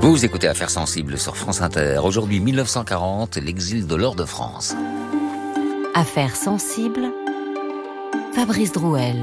Vous écoutez Affaires sensibles sur France Inter. Aujourd'hui, 1940, l'exil de l'or de France. Affaires sensibles, Fabrice Drouel.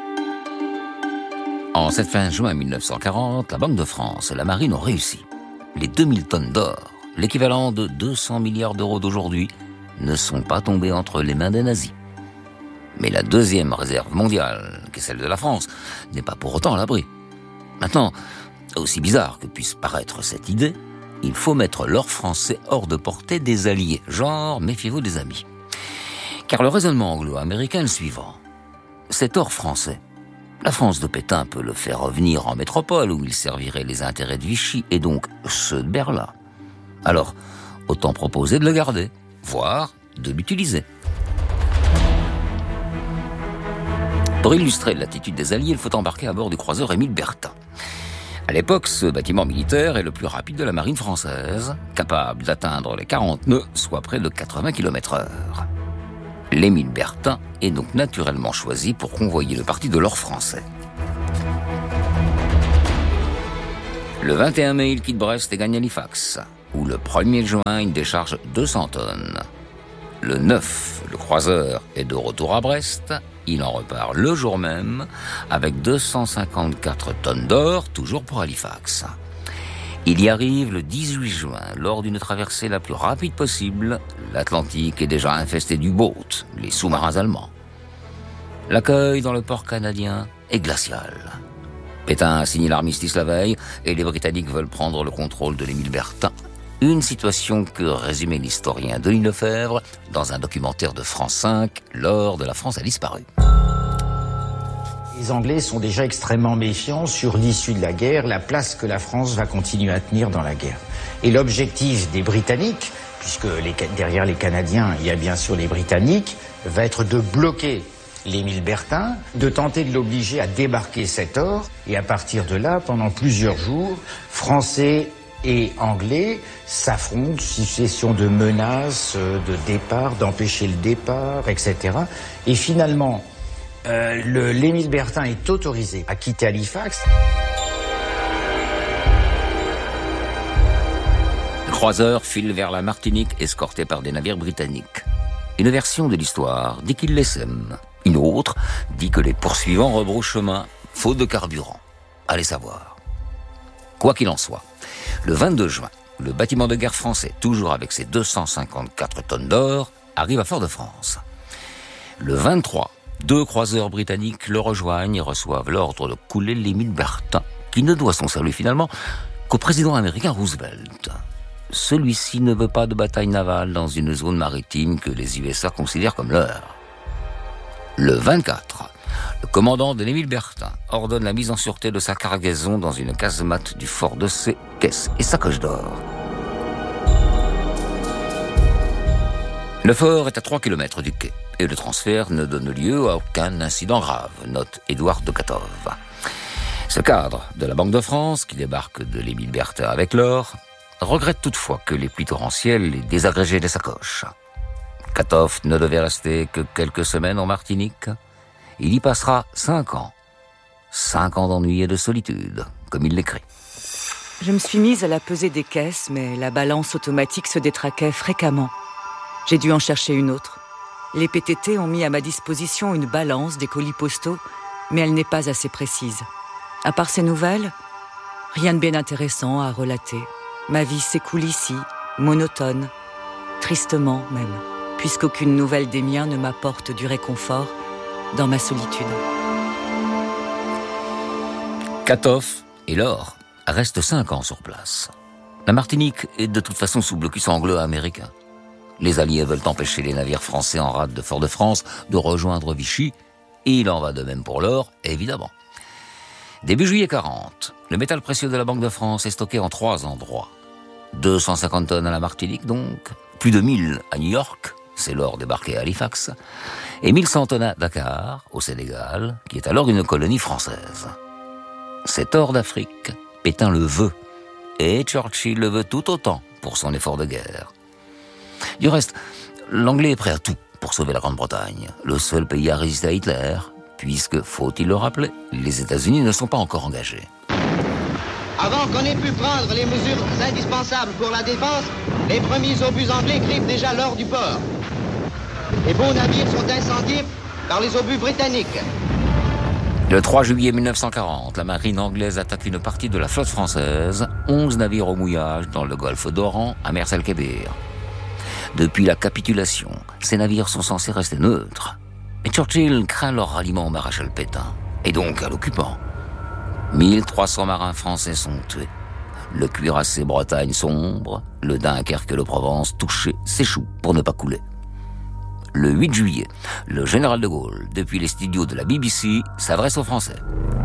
En cette fin juin 1940, la Banque de France et la Marine ont réussi. Les 2000 tonnes d'or, l'équivalent de 200 milliards d'euros d'aujourd'hui, ne sont pas tombés entre les mains des nazis. Mais la deuxième réserve mondiale, qui est celle de la France, n'est pas pour autant à l'abri. Maintenant, aussi bizarre que puisse paraître cette idée, il faut mettre l'or français hors de portée des alliés. Genre, méfiez-vous des amis. Car le raisonnement anglo-américain est le suivant. Cet or français, la France de Pétain peut le faire revenir en métropole où il servirait les intérêts de Vichy et donc ceux de Berlin. Alors, autant proposer de le garder, voire de l'utiliser. Pour illustrer l'attitude des Alliés, il faut embarquer à bord du croiseur Émile Bertin. À l'époque, ce bâtiment militaire est le plus rapide de la marine française, capable d'atteindre les 40 nœuds, soit près de 80 km/h. L'Émile Bertin est donc naturellement choisi pour convoyer le parti de l'or français. Le 21 mai, il quitte Brest et gagne Halifax, où le 1er juin, il décharge 200 tonnes. Le 9, le croiseur est de retour à Brest. Il en repart le jour même avec 254 tonnes d'or, toujours pour Halifax. Il y arrive le 18 juin, lors d'une traversée la plus rapide possible. L'Atlantique est déjà infesté d'U-boats, les sous-marins allemands. L'accueil dans le port canadien est glacial. Pétain a signé l'armistice la veille et les Britanniques veulent prendre le contrôle de l'Émile Bertin. Une situation que résumait l'historien Denis Lefebvre dans un documentaire de France 5, L'or de la France a disparu. Les Anglais sont déjà extrêmement méfiants sur l'issue de la guerre, la place que la France va continuer à tenir dans la guerre. Et l'objectif des Britanniques, puisque derrière les Canadiens, il y a bien sûr les Britanniques, va être de bloquer l'Émile Bertin, de tenter de l'obliger à débarquer cet or. Et à partir de là, pendant plusieurs jours, Français et Anglais s'affrontent, succession de menaces, de départ, d'empêcher le départ, etc. Et finalement, l'Émile Bertin est autorisé à quitter Halifax. Le croiseur file vers la Martinique, escorté par des navires britanniques. Une version de l'histoire dit qu'il les sème. Une autre dit que les poursuivants rebroussent chemin, faute de carburant. Allez savoir. Quoi qu'il en soit, le 22 juin, le bâtiment de guerre français, toujours avec ses 254 tonnes d'or, arrive à Fort-de-France. Le 23, 2 croiseurs britanniques le rejoignent et reçoivent l'ordre de couler l'Émile Bertin, qui ne doit son salut finalement qu'au président américain Roosevelt. Celui-ci ne veut pas de bataille navale dans une zone maritime que les USA considèrent comme leur. Le 24, le commandant de l'Émile Bertin ordonne la mise en sûreté de sa cargaison dans une casemate du fort de ses caisses et sacoches d'or. Le fort est à 3 km du quai et le transfert ne donne lieu à aucun incident grave, note Édouard de Katov. Ce cadre de la Banque de France, qui débarque de l'Émile Bertin avec l'or, regrette toutefois que les pluies torrentielles aient désagrégé les sacoches. Katov ne devait rester que quelques semaines en Martinique. Il y passera 5 ans. 5 ans d'ennui et de solitude, comme il l'écrit. Je me suis mise à la pesée des caisses, mais la balance automatique se détraquait fréquemment. J'ai dû en chercher une autre. Les PTT ont mis à ma disposition une balance des colis postaux, mais elle n'est pas assez précise. À part ces nouvelles, rien de bien intéressant à relater. Ma vie s'écoule ici, monotone, tristement même, puisqu'aucune nouvelle des miens ne m'apporte du réconfort dans ma solitude. Katov et l'or restent 5 ans sur place. La Martinique est de toute façon sous blocus anglo-américain. Les Alliés veulent empêcher les navires français en rade de Fort-de-France de rejoindre Vichy, et il en va de même pour l'or, évidemment. Début juillet 40, le métal précieux de la Banque de France est stocké en 3 endroits. 250 tonnes à la Martinique donc, plus de 1000 à New York, c'est l'or débarqué à Halifax, et 1100 tonnes à Dakar, au Sénégal, qui est alors une colonie française. Cet or d'Afrique, Pétain le veut, et Churchill le veut tout autant pour son effort de guerre. Du reste, l'Anglais est prêt à tout pour sauver la Grande-Bretagne, le seul pays à résister à Hitler, puisque, faut-il le rappeler, les États-Unis ne sont pas encore engagés. Avant qu'on ait pu prendre les mesures indispensables pour la défense, les premiers obus anglais griffent déjà l'or du port. Les beaux navires sont incendiés par les obus britanniques. Le 3 juillet 1940, la marine anglaise attaque une partie de la flotte française, 11 navires au mouillage dans le golfe d'Oran, à Mers el-Kébir. Depuis la capitulation, ces navires sont censés rester neutres. Et Churchill craint leur ralliement au maréchal Pétain, et donc à l'occupant. 1300 marins français sont tués. Le cuirassé Bretagne sombre, le Dunkerque et le Provence touché s'échoue pour ne pas couler. Le 8 juillet, le général de Gaulle, depuis les studios de la BBC, s'adresse aux Français.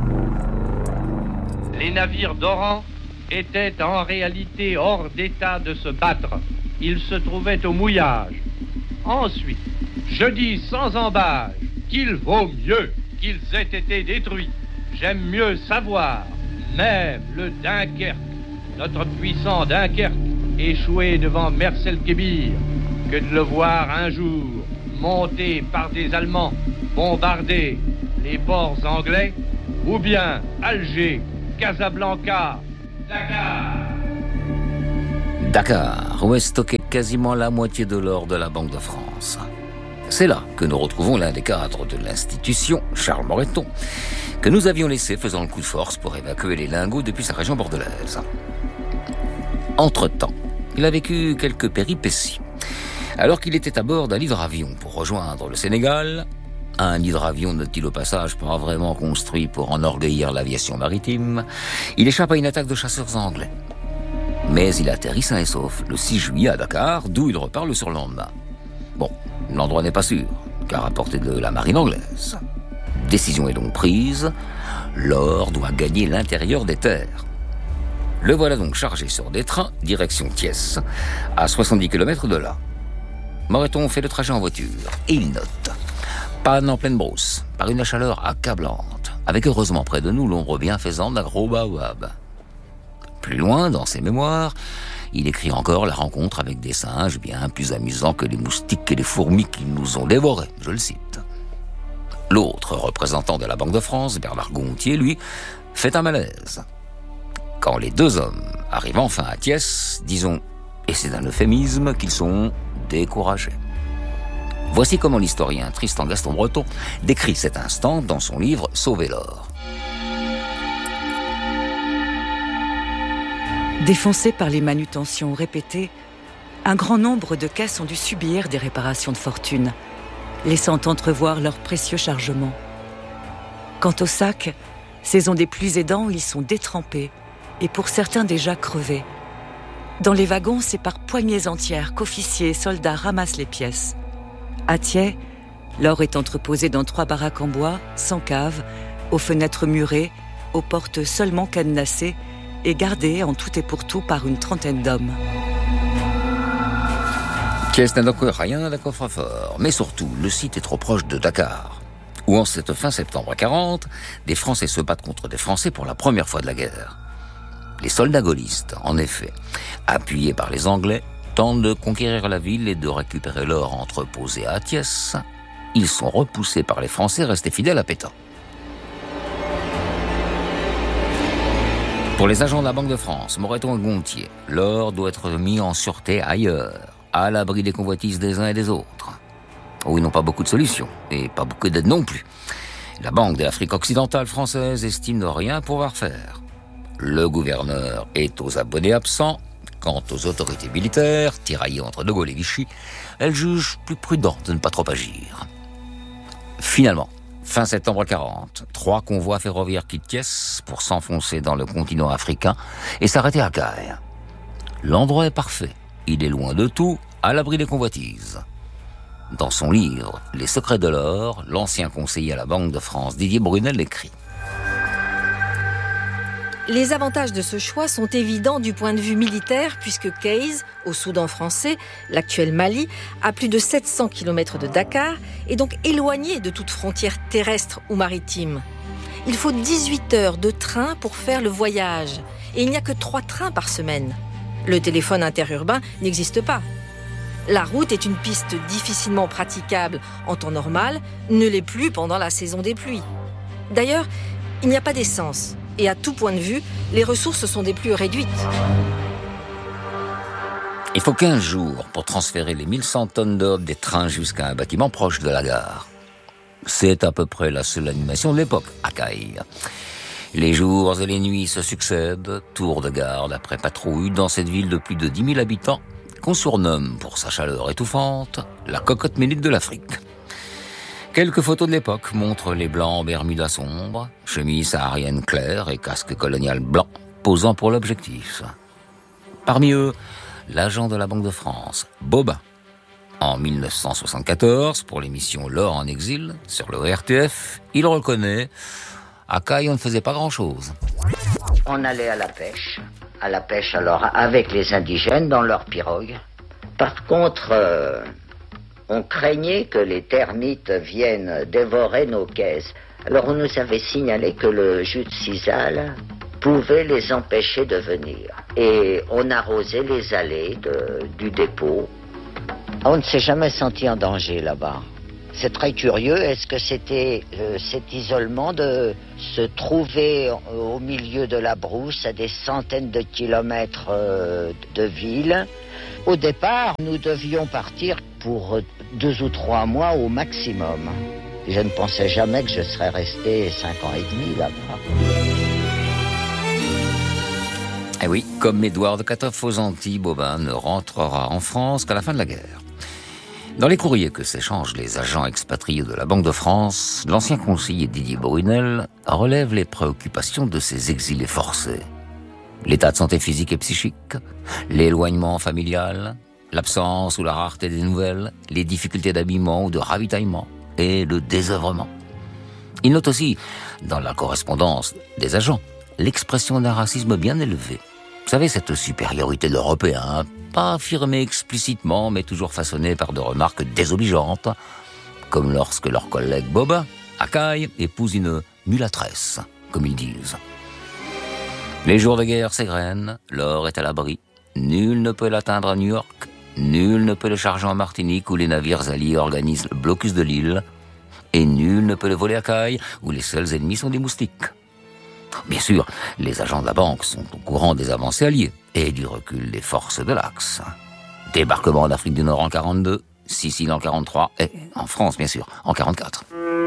Les navires d'Oran étaient en réalité hors d'état de se battre. Ils se trouvaient au mouillage. Ensuite, je dis sans embâche qu'il vaut mieux qu'ils aient été détruits. J'aime mieux savoir, même le Dunkerque, notre puissant Dunkerque, échoué devant Mers el-Kébir, que de le voir un jour monté par des Allemands, bombarder les ports anglais, ou bien Alger, Casablanca, Dakar, où est stocké quasiment la moitié de l'or de la Banque de France. C'est là que nous retrouvons l'un des cadres de l'institution, Charles Moreton, que nous avions laissé faisant le coup de force pour évacuer les lingots depuis sa région bordelaise. Entre-temps, il a vécu quelques péripéties. Alors qu'il était à bord d'un hydravion pour rejoindre le Sénégal, un hydravion, note-t-il au passage, pas vraiment construit pour enorgueillir l'aviation maritime, il échappe à une attaque de chasseurs anglais. Mais il atterrit sain et sauf le 6 juillet à Dakar, d'où il repart le surlendemain. Bon, l'endroit n'est pas sûr, car à portée de la marine anglaise. Décision est donc prise, l'or doit gagner l'intérieur des terres. Le voilà donc chargé sur des trains, direction Thiès, à 70 km de là. Moreton fait le trajet en voiture, et il note. Panne en pleine brousse, par une chaleur accablante, avec heureusement près de nous l'ombre bienfaisante d'un gros baobab. Plus loin, dans ses mémoires, il écrit encore la rencontre avec des singes bien plus amusants que les moustiques et les fourmis qui nous ont dévorés, je le cite. L'autre représentant de la Banque de France, Bernard Gontier, lui, fait un malaise. Quand les deux hommes arrivent enfin à Thiès, disons, et c'est un euphémisme, qu'ils sont découragés. Voici comment l'historien Tristan Gaston Breton décrit cet instant dans son livre « Sauver l'or ». Défoncés par les manutentions répétées, un grand nombre de caisses ont dû subir des réparations de fortune, laissant entrevoir leurs précieux chargements. Quant aux sacs, saison des pluies aidant, ils sont détrempés et pour certains déjà crevés. Dans les wagons, c'est par poignées entières qu'officiers et soldats ramassent les pièces. À Thiers, l'or est entreposé dans 3 baraques en bois, sans cave, aux fenêtres murées, aux portes seulement cadenassées et gardé en tout et pour tout par une trentaine d'hommes. Thiès n'a donc rien d'un coffre-fort, mais surtout, le site est trop proche de Dakar, où en cette fin septembre 40, des Français se battent contre des Français pour la première fois de la guerre. Les soldats gaullistes, en effet, appuyés par les Anglais, tentent de conquérir la ville et de récupérer l'or entreposé à Thiès. Ils sont repoussés par les Français restés fidèles à Pétain. Pour les agents de la Banque de France, Moreton et Gontier, l'or doit être mis en sûreté ailleurs, à l'abri des convoitises des uns et des autres. Où ils n'ont pas beaucoup de solutions, et pas beaucoup d'aide non plus. La Banque de l'Afrique occidentale française estime ne rien pouvoir faire. Le gouverneur est aux abonnés absents. Quant aux autorités militaires, tiraillées entre De Gaulle et Vichy, elles jugent plus prudent de ne pas trop agir. Finalement, fin septembre 40, 3 convois ferroviaires quittent Thiès pour s'enfoncer dans le continent africain et s'arrêter à Caire. L'endroit est parfait. Il est loin de tout, à l'abri des convoitises. Dans son livre « Les secrets de l'or », l'ancien conseiller à la Banque de France, Didier Brunel, écrit: Les avantages de ce choix sont évidents du point de vue militaire puisque Kayes, au Soudan français, l'actuel Mali, à plus de 700 km de Dakar, est donc éloigné de toute frontière terrestre ou maritime. Il faut 18 heures de train pour faire le voyage et il n'y a que 3 trains par semaine. Le téléphone interurbain n'existe pas. La route est une piste difficilement praticable en temps normal, ne l'est plus pendant la saison des pluies. D'ailleurs, il n'y a pas d'essence. et à tout point de vue, les ressources sont des plus réduites. Il faut 15 jours pour transférer les 1100 tonnes d'or des trains jusqu'à un bâtiment proche de la gare. C'est à peu près la seule animation de l'époque, à Caille. Les jours et les nuits se succèdent, tour de garde après patrouille dans cette ville de plus de 10 000 habitants, qu'on surnomme, pour sa chaleur étouffante, la cocotte minute de l'Afrique. Quelques photos de l'époque montrent les blancs en bermuda sombre, chemise saharienne claire et casque colonial blanc, posant pour l'objectif. Parmi eux, l'agent de la Banque de France, Bobin. En 1974, pour l'émission L'Or en exil, sur le RTF, il reconnaît « À Caille, on ne faisait pas grand-chose ». On allait à la pêche alors avec les indigènes dans leurs pirogues. Par contre, on craignait que les termites viennent dévorer nos caisses. Alors on nous avait signalé que le jus de sisal pouvait les empêcher de venir. Et on arrosait les allées du dépôt. On ne s'est jamais senti en danger là-bas. C'est très curieux. Est-ce que c'était cet isolement de se trouver au milieu de la brousse à des centaines de kilomètres de ville? Au départ, nous devions partir pour 2 ou 3 mois au maximum. Je ne pensais jamais que je serais resté 5 ans et demi là-bas. Eh oui, comme Édouard de Katoff aux Antilles, Bobin ne rentrera en France qu'à la fin de la guerre. Dans les courriers que s'échangent les agents expatriés de la Banque de France, l'ancien conseiller Didier Brunel relève les préoccupations de ces exilés forcés. L'état de santé physique et psychique, l'éloignement familial, l'absence ou la rareté des nouvelles, les difficultés d'habillement ou de ravitaillement et le désœuvrement. Il note aussi, dans la correspondance des agents, l'expression d'un racisme bien élevé. Vous savez, cette supériorité de l'Européen, pas affirmée explicitement, mais toujours façonnée par de remarques désobligeantes, comme lorsque leur collègue Bobin, à Caille, épouse une mulâtresse, comme ils disent. Les jours de guerre s'égrènent, l'or est à l'abri, nul ne peut l'atteindre à New York, nul ne peut le charger en Martinique où les navires alliés organisent le blocus de l'île, et nul ne peut le voler à Caille où les seuls ennemis sont des moustiques. Bien sûr, les agents de la banque sont au courant des avancées alliées et du recul des forces de l'Axe. Débarquement en Afrique du Nord en 42, Sicile en 43 et en France, bien sûr, en 44.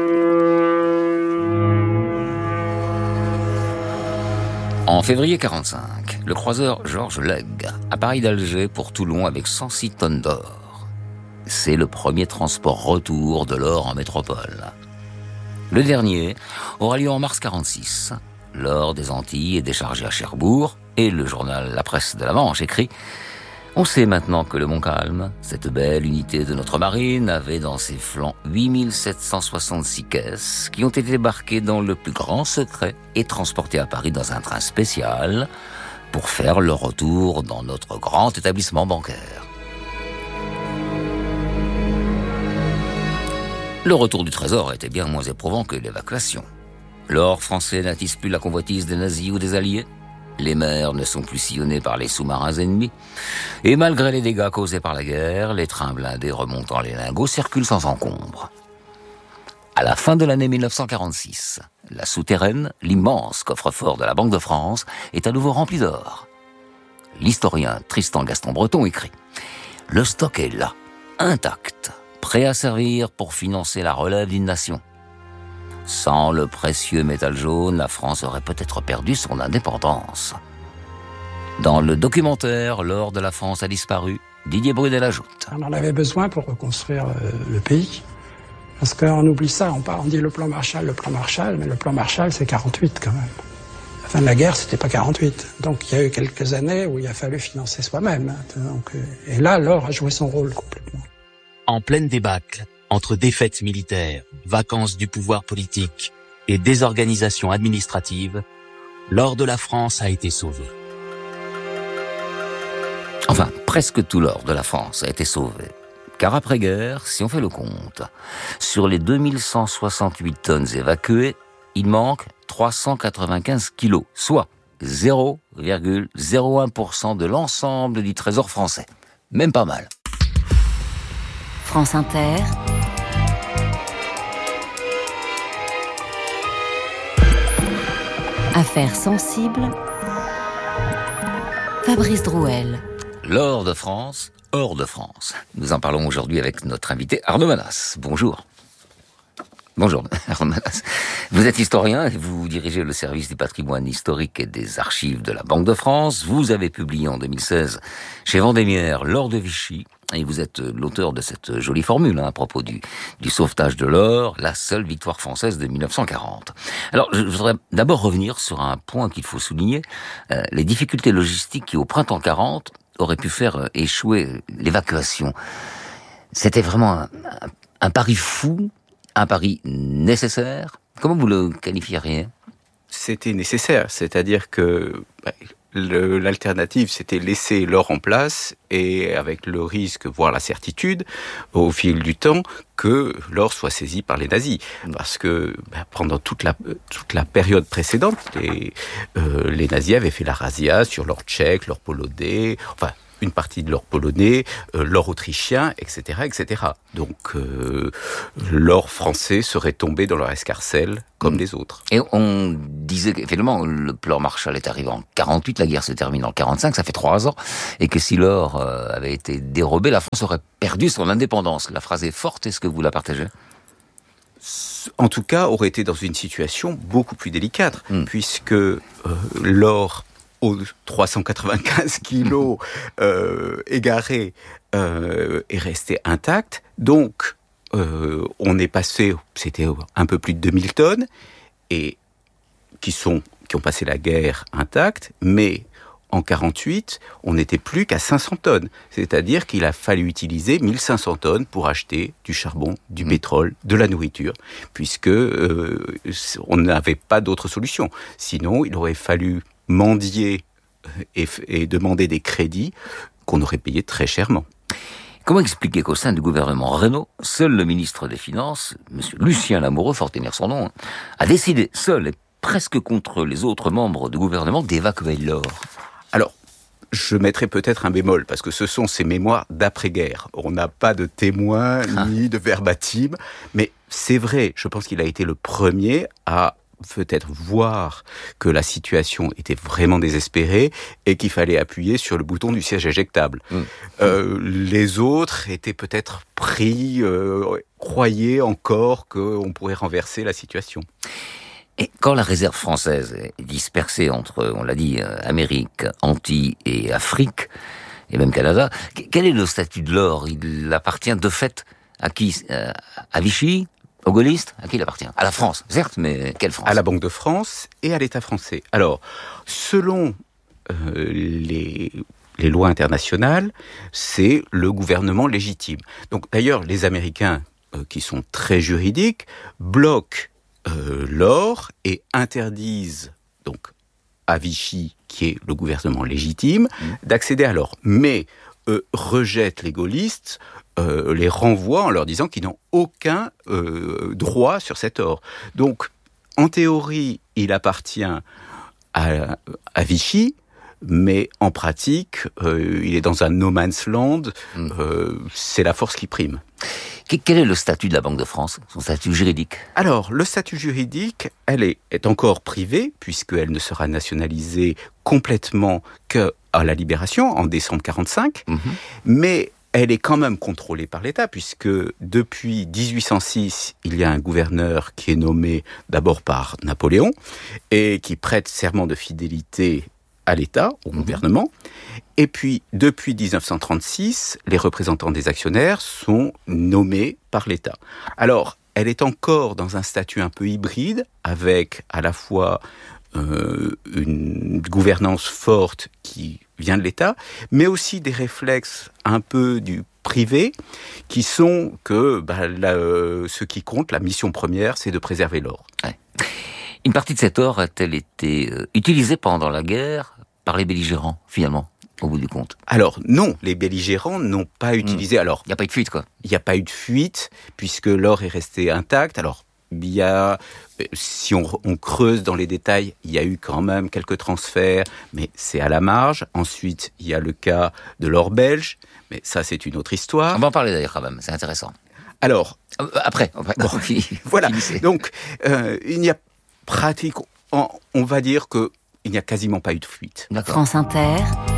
En février 45, le croiseur Georges Legge appareille d'Alger pour Toulon avec 106 tonnes d'or. C'est le premier transport retour de l'or en métropole. Le dernier aura lieu en mars 46. L'or des Antilles est déchargé à Cherbourg et le journal La Presse de la Manche écrit « On sait maintenant que le Montcalm, cette belle unité de notre marine, avait dans ses flancs 8766 caisses qui ont été débarquées dans le plus grand secret et transportées à Paris dans un train spécial pour faire leur retour dans notre grand établissement bancaire. » Le retour du trésor était bien moins éprouvant que l'évacuation. L'or français n'attise plus la convoitise des nazis ou des alliés. Les mers ne sont plus sillonnées par les sous-marins ennemis. Et malgré les dégâts causés par la guerre, les trains blindés remontant les lingots circulent sans encombre. À la fin de l'année 1946, la souterraine, l'immense coffre-fort de la Banque de France, est à nouveau rempli d'or. L'historien Tristan Gaston Breton écrit « Le stock est là, intact, prêt à servir pour financer la relève d'une nation. Sans le précieux métal jaune, la France aurait peut-être perdu son indépendance. » Dans le documentaire « L'or de la France a disparu », Didier Brunel ajoute. On en avait besoin pour reconstruire le pays. Parce qu'on oublie ça, on dit le plan Marshall, mais le plan Marshall c'est 48 quand même. La fin de la guerre c'était pas 48. Donc il y a eu quelques années où il a fallu financer soi-même. Donc, et là, l'or a joué son rôle complètement. En pleine débâcle, entre défaites militaires, vacances du pouvoir politique et désorganisation administrative, l'or de la France a été sauvé. Enfin, presque tout l'or de la France a été sauvé. Car après-guerre, si on fait le compte, sur les 2168 tonnes évacuées, il manque 395 kilos, soit 0,01% de l'ensemble du trésor français. Même pas mal. France Inter. Affaires sensibles. Fabrice Drouel. L'or de France, hors de France. Nous en parlons aujourd'hui avec notre invité Arnaud Manas. Bonjour. Bonjour, Arnaud Manas. Vous êtes historien et vous dirigez le service du patrimoine historique et des archives de la Banque de France. Vous avez publié en 2016 chez Vendémiaire l'or de Vichy. Et vous êtes l'auteur de cette jolie formule à propos du sauvetage de l'or, la seule victoire française de 1940. Alors, je voudrais d'abord revenir sur un point qu'il faut souligner, les difficultés logistiques qui, au printemps 40, auraient pu faire échouer l'évacuation. C'était vraiment un pari fou, un pari nécessaire. Comment vous le qualifieriez ? C'était nécessaire, c'est-à-dire que l'alternative, c'était laisser l'or en place et avec le risque, voire la certitude, au fil du temps, que l'or soit saisi par les nazis. Parce que pendant toute la période précédente, les nazis avaient fait la razzia sur l'or tchèque, l'or polonais, enfin une partie de l'or polonais, l'or autrichien, etc., etc. Donc, l'or français serait tombé dans leur escarcelle comme les autres. Et on disait qu'effectivement, le plan Marshall est arrivé en 48, la guerre se termine en 45, ça fait 3 ans, et que si l'or avait été dérobé, la France aurait perdu son indépendance. La phrase est forte, est-ce que vous la partagez ? En tout cas, aurait été dans une situation beaucoup plus délicate, puisque l'or aux 395 kilos égarés est resté intact. Donc, on est passé, c'était un peu plus de 2000 tonnes, et qui ont passé la guerre intacte, mais en 48, on n'était plus qu'à 500 tonnes. C'est-à-dire qu'il a fallu utiliser 1500 tonnes pour acheter du charbon, du pétrole, de la nourriture, puisque on n'avait pas d'autre solution. Sinon, il aurait fallu mendier et demander des crédits qu'on aurait payés très chèrement. Comment expliquer qu'au sein du gouvernement Reynaud, seul le ministre des Finances, M. Lucien Lamoureux, faut retenir son nom, a décidé seul et presque contre les autres membres du gouvernement d'évacuer l'or ? Alors, je mettrai peut-être un bémol, parce que ce sont ces mémoires d'après-guerre. On n'a pas de témoins ni de verbatim, mais c'est vrai, je pense qu'il a été le premier à peut-être voir que la situation était vraiment désespérée et qu'il fallait appuyer sur le bouton du siège éjectable. Les autres étaient peut-être pris, croyaient encore qu'on pourrait renverser la situation. Et quand la réserve française est dispersée entre, on l'a dit, Amérique, Antilles et Afrique, et même Canada, quel est le statut de l'or ? Il appartient de fait à qui ? À Vichy ? Aux gaullistes ? À qui il appartient ? À la France, certes, mais quelle France ? À la Banque de France et à l'État français. Alors, selon les lois internationales, c'est le gouvernement légitime. Donc, d'ailleurs, les Américains, qui sont très juridiques, bloquent l'or et interdisent donc à Vichy, qui est le gouvernement légitime, d'accéder à l'or. Mais rejettent les gaullistes, les renvoient en leur disant qu'ils n'ont aucun droit sur cet or. Donc, en théorie, il appartient à Vichy, mais en pratique, il est dans un no man's land, c'est la force qui prime. Quel est le statut de la Banque de France, son statut juridique ? Alors, le statut juridique, elle est encore privée, puisqu'elle ne sera nationalisée complètement qu'à la Libération, en décembre 1945, mais elle est quand même contrôlée par l'État, puisque depuis 1806, il y a un gouverneur qui est nommé d'abord par Napoléon, et qui prête serment de fidélité à l'État, au gouvernement. Et puis, depuis 1936, les représentants des actionnaires sont nommés par l'État. Alors, elle est encore dans un statut un peu hybride, avec à la fois une gouvernance forte qui vient de l'État, mais aussi des réflexes un peu du privé, qui sont que ce qui compte, la mission première, c'est de préserver l'or. Ouais. Une partie de cet or a-t-elle été utilisée pendant la guerre par les belligérants, finalement, au bout du compte ? Alors non, les belligérants n'ont pas utilisé... Alors, il n'y a pas eu de fuite, quoi. Il n'y a pas eu de fuite, puisque l'or est resté intact. Alors, il y a, si on creuse dans les détails, il y a eu quand même quelques transferts, mais c'est à la marge. Ensuite, il y a le cas de l'or belge, mais ça, c'est une autre histoire. On va en parler d'ailleurs quand même, c'est intéressant. Alors... Après. Bon, voilà, donc il n'y a pratique... on va dire qu'il n'y a quasiment pas eu de fuite. France Inter.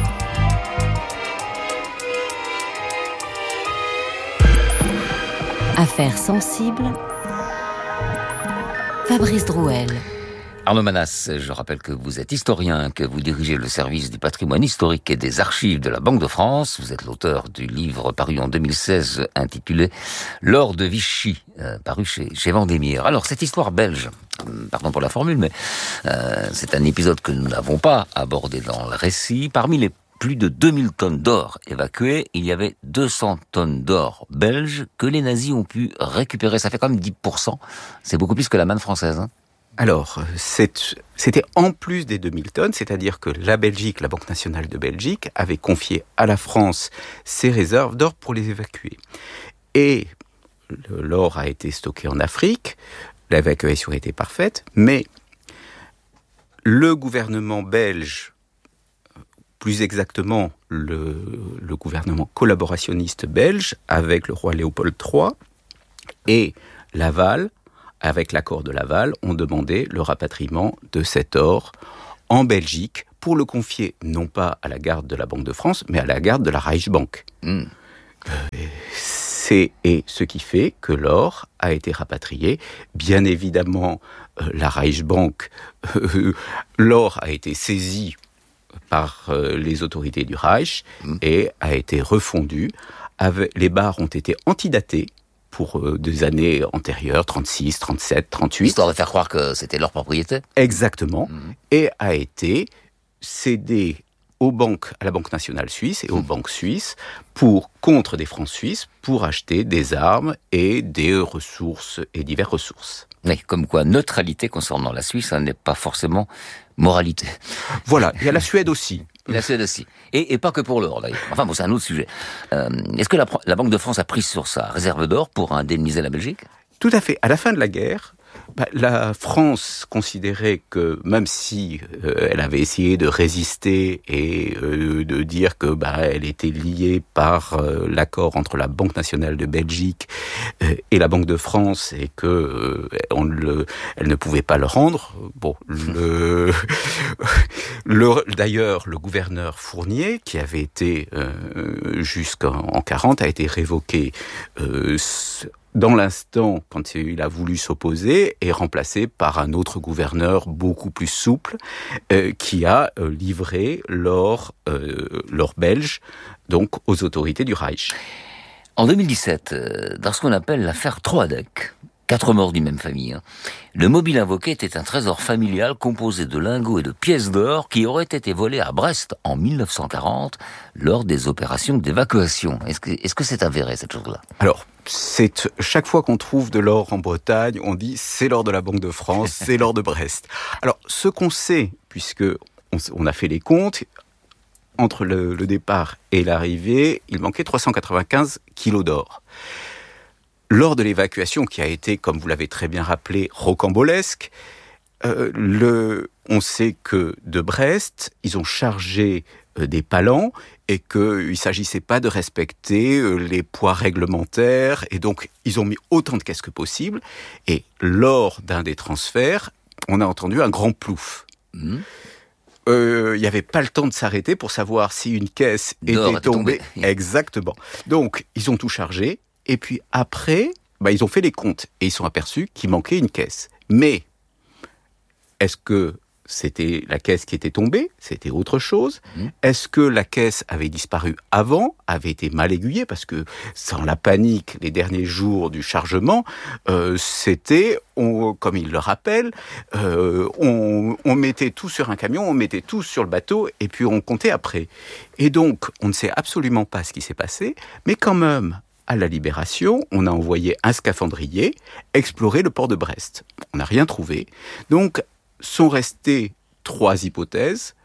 Affaires sensibles. Fabrice Drouel. Arnaud Manas, je rappelle que vous êtes historien, que vous dirigez le service du patrimoine historique et des archives de la Banque de France. Vous êtes l'auteur du livre paru en 2016 intitulé « L'or de Vichy », paru chez Vendémiaire. Alors, cette histoire belge, pardon pour la formule, mais c'est un épisode que nous n'avons pas abordé dans le récit. Parmi les plus de 2000 tonnes d'or évacuées, il y avait 200 tonnes d'or belge que les nazis ont pu récupérer. Ça fait quand même 10%. C'est beaucoup plus que la manne française, hein. Alors, c'était en plus des 2000 tonnes, c'est-à-dire que la Belgique, la Banque nationale de Belgique, avait confié à la France ses réserves d'or pour les évacuer. Et l'or a été stocké en Afrique, l'évacuation a été parfaite, mais le gouvernement belge, plus exactement le gouvernement collaborationniste belge, avec le roi Léopold III et Laval, avec l'accord de Laval, ont demandé le rapatriement de cet or en Belgique pour le confier non pas à la garde de la Banque de France, mais à la garde de la Reichsbank. C'est ce qui fait que l'or a été rapatrié. Bien évidemment, la Reichsbank, l'or a été saisi par les autorités du Reich et a été refondu. Les barres ont été antidatées pour des années antérieures, 36, 37, 38. Histoire de faire croire que c'était leur propriété. Exactement. Et a été cédé à la Banque nationale suisse et aux banques suisses contre des francs suisses pour acheter des armes et des ressources et diverses ressources. Oui, comme quoi neutralité concernant la Suisse, ça n'est pas forcément moralité. Voilà, il y a la Suède aussi. La Suède aussi. Et pas que pour l'or, d'ailleurs. Enfin, bon, c'est un autre sujet. Est-ce que la Banque de France a pris sur sa réserve d'or pour indemniser la Belgique ? Tout à fait. À la fin de la guerre, la France considérait que, même si elle avait essayé de résister et de dire que elle était liée par l'accord entre la Banque nationale de Belgique et la Banque de France et que elle ne pouvait pas le rendre. Bon, d'ailleurs, le gouverneur Fournier, qui avait été jusqu'en 40, a été révoqué dans l'instant, quand il a voulu s'opposer, est remplacé par un autre gouverneur beaucoup plus souple, qui a livré l'or belge, donc aux autorités du Reich. En 2017, dans ce qu'on appelle l'affaire Troadec, 4 morts d'une même famille, le mobile invoqué était un trésor familial composé de lingots et de pièces d'or qui auraient été volés à Brest en 1940 lors des opérations d'évacuation. Est-ce que c'est avéré, cette chose-là ? Alors, chaque fois qu'on trouve de l'or en Bretagne, on dit c'est l'or de la Banque de France, c'est l'or de Brest. Alors, ce qu'on sait, puisque on a fait les comptes, entre le départ et l'arrivée, il manquait 395 kilos d'or. Lors de l'évacuation, qui a été, comme vous l'avez très bien rappelé, rocambolesque, on sait que de Brest, ils ont chargé des palans et qu'il ne s'agissait pas de respecter les poids réglementaires. Et donc, ils ont mis autant de caisses que possible. Et lors d'un des transferts, on a entendu un grand plouf. Il n'y avait pas le temps de s'arrêter pour savoir si une caisse était tombée. Exactement. Donc, ils ont tout chargé. Et puis après, ils ont fait les comptes et ils sont aperçus qu'il manquait une caisse. Mais est-ce que c'était la caisse qui était tombée ? C'était autre chose. Est-ce que la caisse avait disparu avant, avait été mal aiguillée ? Parce que sans la panique, les derniers jours du chargement, c'était, comme il le rappelle, on mettait tout sur un camion, on mettait tout sur le bateau et puis on comptait après. Et donc, on ne sait absolument pas ce qui s'est passé, mais quand même, à la Libération, on a envoyé un scaphandrier explorer le port de Brest. On n'a rien trouvé. Donc, sont restées 3 hypothèses.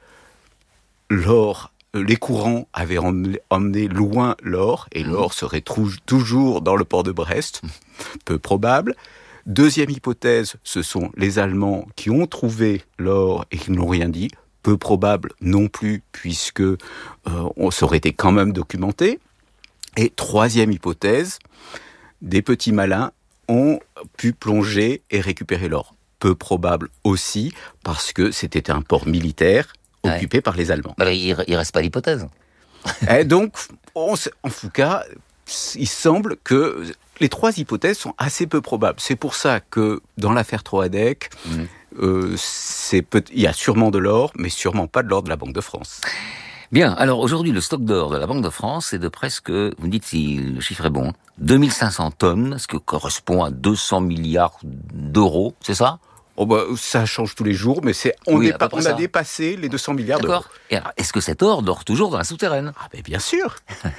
Les courants avaient emmené loin l'or, et l'or serait toujours dans le port de Brest. Peu probable. Deuxième hypothèse, ce sont les Allemands qui ont trouvé l'or et qui n'ont rien dit. Peu probable non plus, puisque ça aurait été quand même documenté. Et troisième hypothèse, des petits malins ont pu plonger et récupérer l'or. peu probable aussi, parce que c'était un port militaire occupé par les Allemands. Il reste pas l'hypothèse. Et donc, en tout cas, il semble que les 3 hypothèses sont assez peu probables. C'est pour ça que dans l'affaire Troadec, il y a sûrement de l'or, mais sûrement pas de l'or de la Banque de France. Bien, alors aujourd'hui, le stock d'or de la Banque de France est de presque, vous me dites si le chiffre est bon, 2500 tonnes, ce qui correspond à 200 milliards d'euros, c'est ça ? Ça change tous les jours, mais on a dépassé les 200 milliards d'euros. D'accord. Et alors, est-ce que cet or dort toujours dans la souterraine ? Bien sûr.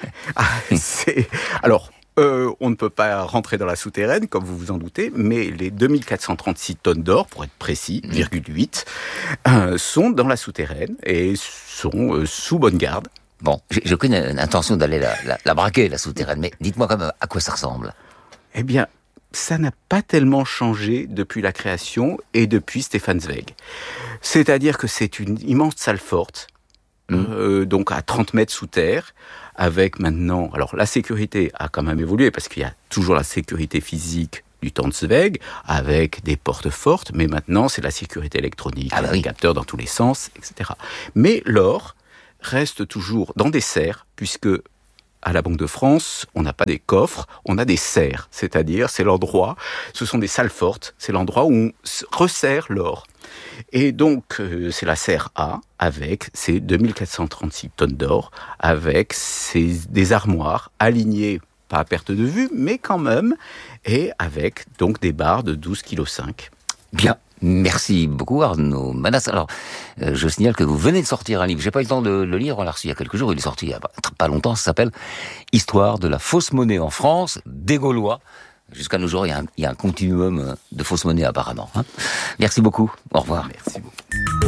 Alors, on ne peut pas rentrer dans la souterraine, comme vous vous en doutez, mais les 2436 tonnes d'or, pour être précis, 0,8, sont dans la souterraine et sont sous bonne garde. Bon, je connais l'intention d'aller la braquer, la souterraine, mais dites-moi quand même à quoi ça ressemble. Eh bien, ça n'a pas tellement changé depuis la création et depuis Stefan Zweig. C'est-à-dire que c'est une immense salle forte, donc à 30 mètres sous terre, avec maintenant... Alors, la sécurité a quand même évolué, parce qu'il y a toujours la sécurité physique du temps de Zweig, avec des portes fortes, mais maintenant, c'est la sécurité électronique, des capteurs dans tous les sens, etc. Mais l'or reste toujours dans des serres, puisque à la Banque de France, on n'a pas des coffres, on a des serres, c'est-à-dire, ce sont des salles fortes, c'est l'endroit où on resserre l'or. Et donc, c'est la serre A, avec ses 2436 tonnes d'or, avec des armoires alignées, pas à perte de vue, mais quand même, et avec donc des barres de 12,5 kg. Bien. Merci beaucoup Arnaud Manas. Alors, je signale que vous venez de sortir un livre. J'ai pas eu le temps de le lire, on l'a reçu il y a quelques jours. Il est sorti il y a pas longtemps. Ça s'appelle « Histoire de la fausse monnaie en France, des Gaulois ». Jusqu'à nos jours, il y a un continuum de fausses monnaies apparemment. Merci beaucoup. Au revoir. Merci beaucoup.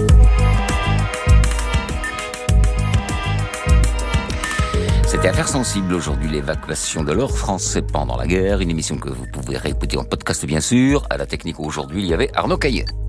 C'était Affaires sensibles aujourd'hui, l'évacuation de l'or français pendant la guerre. Une émission que vous pouvez réécouter en podcast bien sûr. À la technique aujourd'hui, il y avait Arnaud Caillet.